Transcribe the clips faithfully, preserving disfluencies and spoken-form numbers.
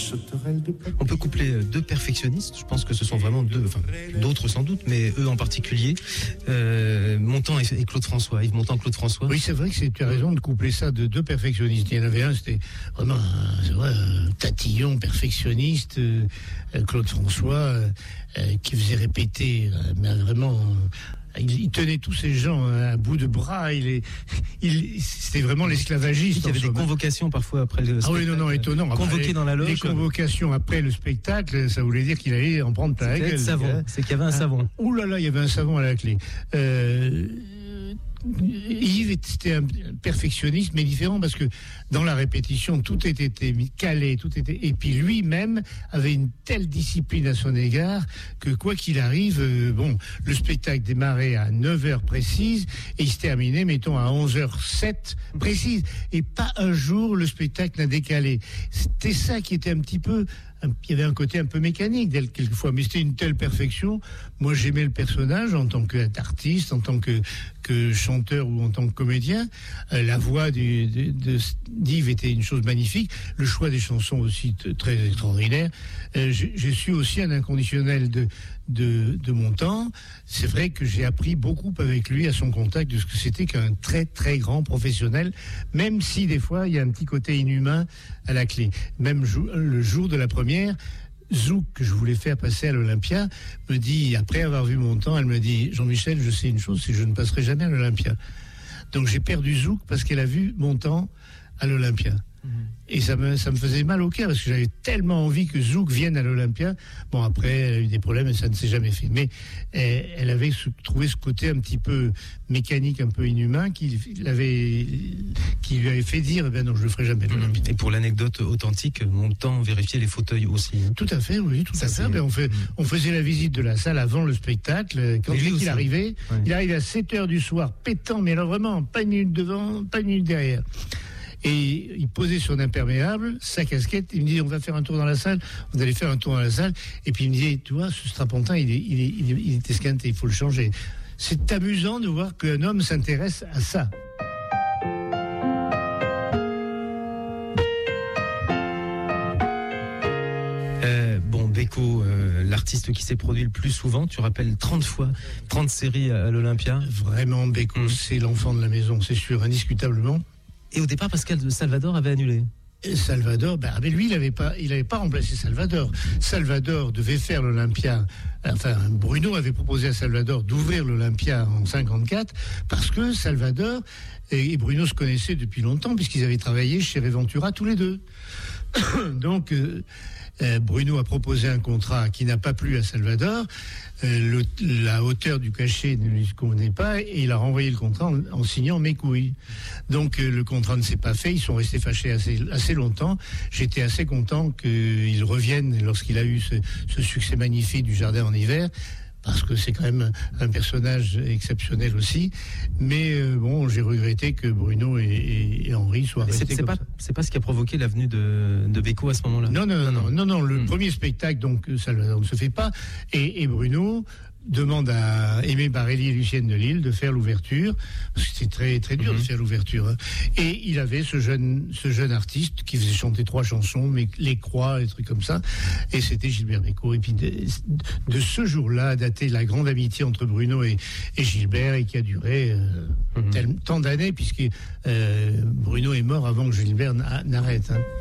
On peut coupler deux perfectionnistes, je pense que ce sont vraiment deux, enfin d'autres sans doute, mais eux en particulier, euh, Montand et, et Claude François, Yves Montand, Claude François. Oui, c'est vrai que c'est, tu as raison de coupler ça de deux perfectionnistes. Il y en avait un, c'était vraiment un, c'est vrai, un tatillon perfectionniste, euh, Claude François, euh, euh, qui faisait répéter, euh, mais vraiment... Euh, Il, il tenait tous ces gens à bout de bras. Il est, il, c'était vraiment l'esclavagiste. Il y avait des convocations parfois après le spectacle. Ah oui, non, non, étonnant. Convoqué dans la loge. Les convocations après le spectacle, ça voulait dire qu'il allait en prendre plein la gueule. Savon. C'est qu'il y avait un savon. Ouh là là, il y avait un savon à la clé. Euh, Yves était un perfectionniste, mais différent parce que dans la répétition, tout était calé, tout était, et puis lui-même avait une telle discipline à son égard que quoi qu'il arrive, euh, bon, le spectacle démarrait à neuf heures précises et il se terminait, mettons, à onze heures sept précises. Et pas un jour le spectacle n'a décalé. C'était ça qui était un petit peu, il y avait un côté un peu mécanique quelquefois, mais c'était une telle perfection. Moi, j'aimais le personnage en tant qu'artiste, en tant que, que chanteur ou en tant que comédien. Euh, la voix du, de, de, d'Yves était une chose magnifique. Le choix des chansons aussi t- très extraordinaire. Euh, je, je suis aussi un inconditionnel de, de, de Montand. C'est vrai que j'ai appris beaucoup avec lui à son contact de ce que c'était qu'un très très grand professionnel, même si des fois il y a un petit côté inhumain à la clé. Même jou- le jour de la première, Zouk, que je voulais faire passer à l'Olympia, me dit, après avoir vu Montand, elle me dit, Jean-Michel, je sais une chose, c'est que je ne passerai jamais à l'Olympia. Donc j'ai perdu Zouk parce qu'elle a vu Montand à l'Olympia. Mmh. Et ça me, ça me faisait mal au cœur parce que j'avais tellement envie que Zouk vienne à l'Olympia. Bon, après, elle a eu des problèmes et ça ne s'est jamais fait. Mais elle, elle avait trouvé ce côté un petit peu mécanique, un peu inhumain, qui, l'avait, qui lui avait fait dire, eh ben non, je le ferai jamais à l'Olympia. Et pour l'anecdote authentique, Montand vérifiait les fauteuils aussi. Tout à fait, oui, tout ça, à fait. Ben, on, fait mmh. on faisait la visite de la salle avant le spectacle. Quand il arrivait, ouais. il arrivait à sept heures du soir, pétant, mais alors vraiment, pas une minute devant, pas une minute derrière. Et il posait son imperméable, sa casquette, il me dit, on va faire un tour dans la salle, on allait faire un tour dans la salle, et puis il me dit, tu vois, ce strapontin, il est, il est, il est, il est esquinté, il faut le changer. C'est amusant de voir qu'un homme s'intéresse à ça. Euh, bon, Beko, euh, l'artiste qui s'est produit le plus souvent, tu rappelles trente fois, trente séries à, à l'Olympia. Vraiment, Beko, mmh. c'est l'enfant de la maison, c'est sûr, indiscutablement. Et au départ, Pascal Salvador avait annulé. Et Salvador, ben, mais lui, il n'avait pas, il avait pas remplacé Salvador. Salvador devait faire l'Olympia. Enfin, Bruno avait proposé à Salvador d'ouvrir l'Olympia en cinquante-quatre parce que Salvador et Bruno se connaissaient depuis longtemps puisqu'ils avaient travaillé chez Reventura tous les deux. Donc, euh, euh, Bruno a proposé un contrat qui n'a pas plu à Salvador. Euh, le, la hauteur du cachet ne lui convenait pas et il a renvoyé le contrat en, en signant mes couilles. Donc euh, le contrat ne s'est pas fait, ils sont restés fâchés assez, assez longtemps. J'étais assez content qu'il revienne lorsqu'il a eu ce, ce succès magnifique du Jardin en hiver, parce que c'est quand même un personnage exceptionnel aussi. Mais euh, bon, j'ai regretté que Bruno et, et, et Henri soient restés c'est, c'est comme pas, ça. C'est pas ce qui a provoqué l'avenue de, de Beko à ce moment-là. Non, non, non, non, non, non le mmh. premier spectacle, donc, ça ne se fait pas. Et, et Bruno demande à Aimé Barelli et Lucienne Delille de faire l'ouverture, parce que c'était très, très dur mmh. de faire l'ouverture. Hein. Et il avait ce jeune, ce jeune artiste qui faisait chanter trois chansons, mais les croix, des trucs comme ça. Et c'était Gilbert Bécaud. Et puis de, de ce jour-là a daté la grande amitié entre Bruno et, et Gilbert, et qui a duré euh, mmh. tel, tant d'années, puisque euh, Bruno est mort avant que Gilbert n'arrête. Hein.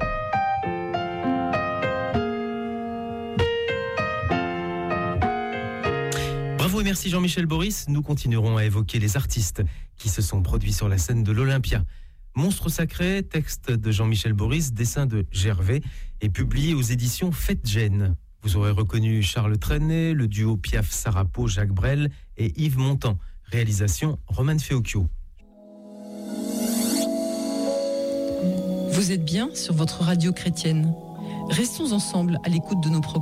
Bravo et merci Jean-Michel Boris. Nous continuerons à évoquer les artistes qui se sont produits sur la scène de l'Olympia. Monstre sacré, texte de Jean-Michel Boris, dessin de Gervais, est publié aux éditions Fête Gênes. Vous aurez reconnu Charles Trenet, le duo Piaf-Sarapo, Jacques Brel et Yves Montand. Réalisation Roman Feocchio. Vous êtes bien sur votre radio chrétienne. Restons ensemble à l'écoute de nos programmes.